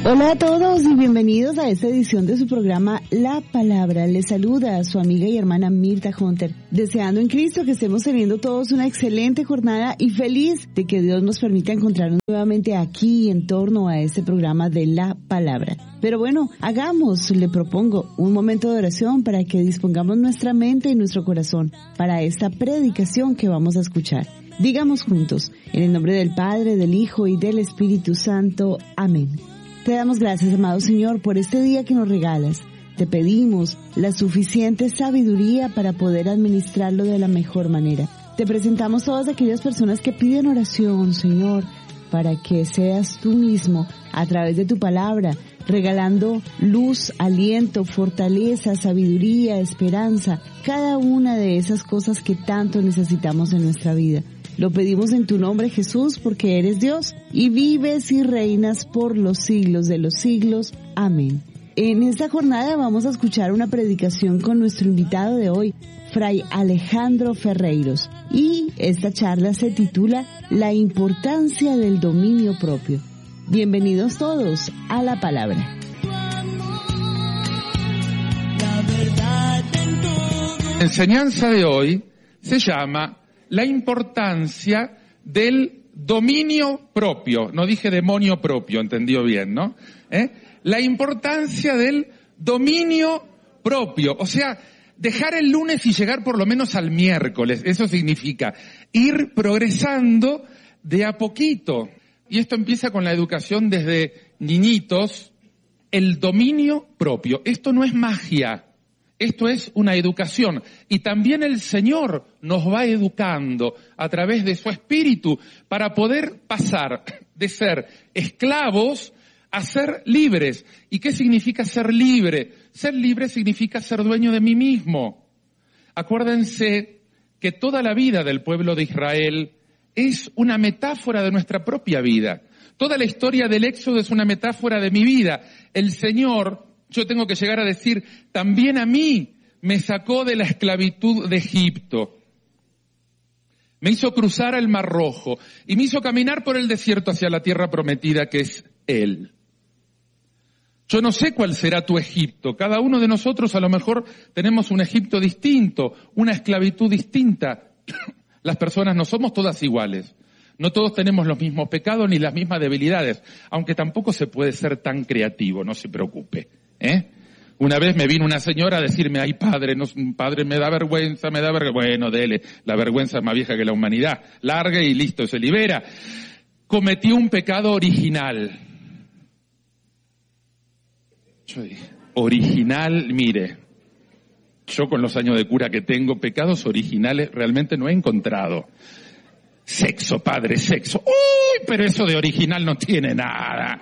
Hola a todos y bienvenidos a esta edición de su programa La Palabra. Les saluda a su amiga y hermana Mirta Hunter, deseando en Cristo que estemos teniendo todos una excelente jornada y feliz de que Dios nos permita encontrarnos nuevamente aquí en torno a este programa de La Palabra. Pero bueno, le propongo un momento de oración para que dispongamos nuestra mente y nuestro corazón para esta predicación que vamos a escuchar. Digamos juntos, en el nombre del Padre, del Hijo y del Espíritu Santo. Amén. Te damos gracias, amado Señor, por este día que nos regalas. Te pedimos la suficiente sabiduría para poder administrarlo de la mejor manera. Te presentamos todas aquellas personas que piden oración, Señor, para que seas tú mismo, a través de tu palabra, regalando luz, aliento, fortaleza, sabiduría, esperanza, cada una de esas cosas que tanto necesitamos en nuestra vida. Lo pedimos en tu nombre, Jesús, porque eres Dios y vives y reinas por los siglos de los siglos. Amén. En esta jornada vamos a escuchar una predicación con nuestro invitado de hoy, Fray Alejandro Ferreiros. Y esta charla se titula La importancia del dominio propio. Bienvenidos todos a La Palabra. La enseñanza de hoy se llama la importancia del dominio propio. No dije demonio propio, entendió bien, ¿no? La importancia del dominio propio. O sea, dejar el lunes y llegar por lo menos al miércoles. Eso significa ir progresando de a poquito. Y esto empieza con la educación desde niñitos. El dominio propio. Esto no es magia. Esto es una educación y también el Señor nos va educando a través de su Espíritu para poder pasar de ser esclavos a ser libres. ¿Y qué significa ser libre? Ser libre significa ser dueño de mí mismo. Acuérdense que toda la vida del pueblo de Israel es una metáfora de nuestra propia vida. Toda la historia del Éxodo es una metáfora de mi vida. El Señor, yo tengo que llegar a decir, también a mí me sacó de la esclavitud de Egipto. Me hizo cruzar el Mar Rojo y me hizo caminar por el desierto hacia la tierra prometida que es Él. Yo no sé cuál será tu Egipto. Cada uno de nosotros a lo mejor tenemos un Egipto distinto, una esclavitud distinta. Las personas no somos todas iguales. No todos tenemos los mismos pecados ni las mismas debilidades, aunque tampoco se puede ser tan creativo, no se preocupe. Una vez me vino una señora a decirme, ay padre, no, padre me da vergüenza. Bueno, dele, la vergüenza es más vieja que la humanidad. Larga y listo, se libera. Cometí un pecado original. Yo dije, original, mire, yo con los años de cura que tengo, pecados originales realmente no he encontrado. Sexo, padre, sexo. Uy, pero eso de original no tiene nada.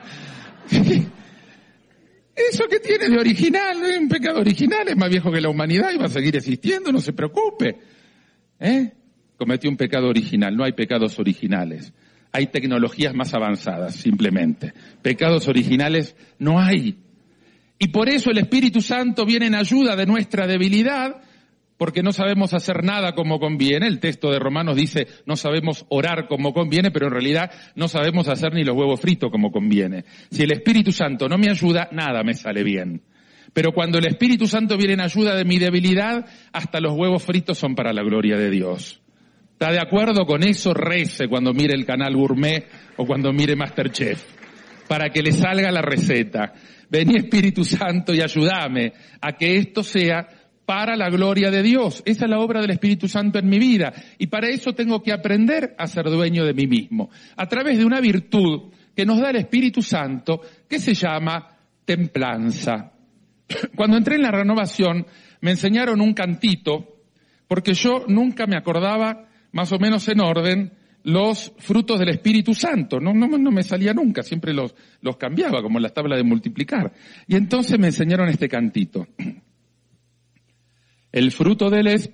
Eso que tiene de original, no es un pecado original, es más viejo que la humanidad y va a seguir existiendo, no se preocupe. Cometí un pecado original, no hay pecados originales. Hay tecnologías más avanzadas, simplemente. Pecados originales no hay. Y por eso el Espíritu Santo viene en ayuda de nuestra debilidad, porque no sabemos hacer nada como conviene. El texto de Romanos dice, no sabemos orar como conviene, pero en realidad no sabemos hacer ni los huevos fritos como conviene. Si el Espíritu Santo no me ayuda, nada me sale bien. Pero cuando el Espíritu Santo viene en ayuda de mi debilidad, hasta los huevos fritos son para la gloria de Dios. ¿Está de acuerdo con eso? Rece cuando mire el canal Gourmet o cuando mire MasterChef, para que le salga la receta. Vení Espíritu Santo y ayúdame a que esto sea para la gloria de Dios. Esa es la obra del Espíritu Santo en mi vida. Y para eso tengo que aprender a ser dueño de mí mismo. A través de una virtud que nos da el Espíritu Santo, que se llama templanza. Cuando entré en la renovación, me enseñaron un cantito, porque yo nunca me acordaba, más o menos en orden, los frutos del Espíritu Santo. No me salía nunca, siempre los cambiaba, como en la tabla de multiplicar. Y entonces me enseñaron este cantito. El fruto del Espíritu